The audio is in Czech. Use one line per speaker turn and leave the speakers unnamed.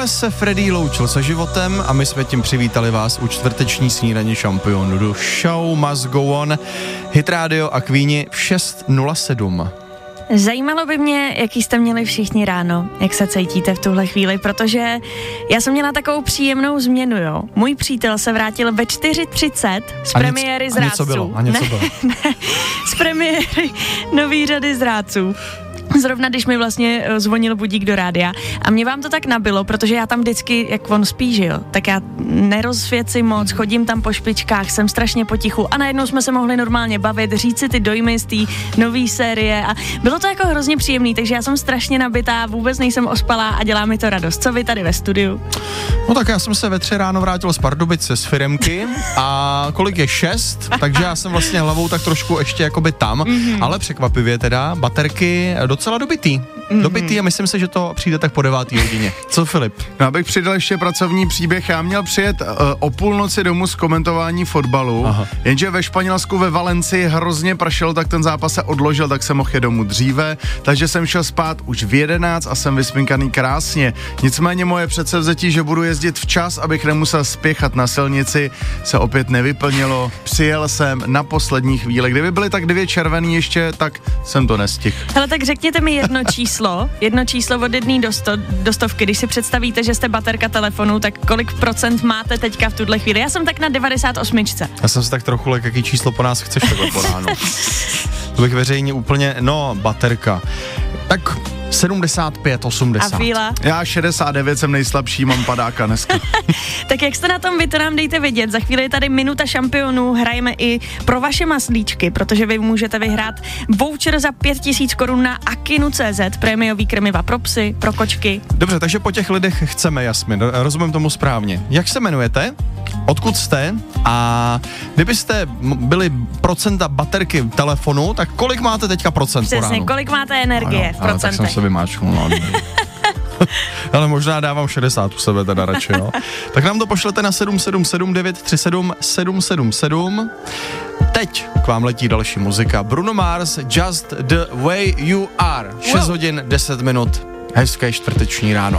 Dnes se Freddy loučil se životem a my jsme tím přivítali vás u čtvrteční snídaně šampionů. Do Show Must Go On, Hit Radio a Queeni v 6:07.
Zajímalo by mě, jaký jste měli všichni ráno, jak se cítíte v tuhle chvíli, protože já jsem měla takovou příjemnou změnu, jo. Můj přítel se vrátil ve 4:30 z premiéry Zrádců.
A něco bylo.
Ne, z premiéry nový řady Zrádců. Zrovna když mi vlastně zvonil budík do rádia a mě vám to tak nabilo, protože já tam vždycky, jak on spí, že jo, tak já nerozsvěci moc, chodím tam po špičkách, jsem strašně potichu a najednou jsme se mohli normálně bavit, říct si ty dojmy z té nový série a bylo to jako hrozně příjemný, takže já jsem strašně nabitá, vůbec nejsem ospalá a dělá mi to radost. Co vy tady ve studiu?
No tak já jsem se ve 3 ráno vrátil z Pardubice z firemky a kolik je 6, takže já jsem vlastně hlavou tak trošku ještě jakoby tam, ale překvapivě teda, baterky docela dobitý a myslím si, že to přijde tak po 9. hodině. Co Filip?
No, abych přidal ještě pracovní příběh, já měl přijet o půlnoci domů z komentování fotbalu, jenže ve Španělsku ve Valencii hrozně pršelo, tak ten zápas se odložil, tak jsem mohl jít domů dříve, takže jsem šel spát už v 11 a jsem vysminkaný krásně. Nicméně moje předsevzetí, že budu jezdit včas, abych nemusel spěchat na silnici, se opět nevyplnilo. Přijel jsem na poslední chvíli. Kdyby byly tak 2 červený ještě, tak jsem to nestihl.
Hele, tak řekněte mi jedno číslo od 1 do 100, když si představíte, že jste baterka telefonu, tak kolik procent máte teďka v tuhle chvíli? Já jsem tak na 98.
Já jsem si tak trochu jaký číslo po nás chceš takhle po ránu. To bych veřejně úplně, baterka. Tak 75, 80.
A Fíla?
Já 69 jsem nejslabší, mám padáka dneska.
Tak jak jste na tom, vy to nám dejte vědět. Za chvíli je tady minuta šampionů, hrajeme i pro vaše maslíčky, protože vy můžete vyhrát voucher za 5000 korun na Akinu.cz, prémiový krmiva pro psy, pro kočky.
Dobře, takže po těch lidech chceme, Jasmin, rozumím tomu správně. Jak se jmenujete? Odkud jste? A kdybyste byli procenta baterky telefonu, tak kolik máte teďka procent po ránu?
Přesně, kolik máte energie v procentech?
Tak jsem se vymáčknul, ale možná dávám 60 u sebe teda radši, jo. Tak nám to pošlete na 777 937 777. Teď k vám letí další muzika. Bruno Mars, Just the Way You Are. 6 hodin, 10 minut. Hezké čtvrteční ráno.